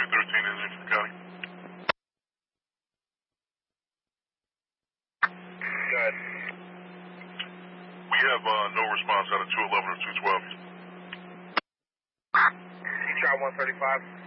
213 in Lincoln County. Go ahead. We have no response out of 211 or 212. You try 135.